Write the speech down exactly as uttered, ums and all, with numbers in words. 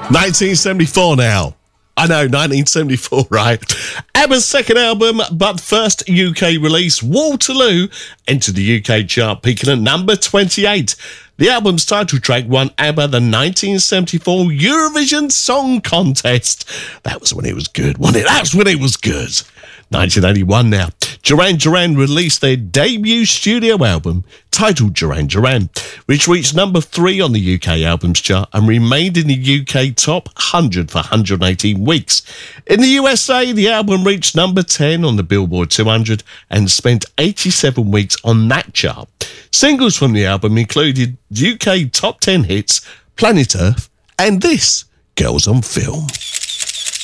nineteen seventy-four now. I know, nineteen seventy-four, right? ABBA's second album, but first U K release, Waterloo, entered the U K chart, peaking at number twenty-eight. The album's title track won ABBA the nineteen seventy-four Eurovision Song Contest. That was when it was good, wasn't it? That's when it was good. nineteen eighty-one now. Duran Duran released their debut studio album titled Duran Duran, which reached number three on the U K albums chart and remained in the U K top one hundred for one hundred eighteen weeks. In the U S A, the album reached number ten on the Billboard two hundred and spent eighty-seven weeks on that chart. Singles from the album included U K top ten hits, Planet Earth, and this, Girls on Film.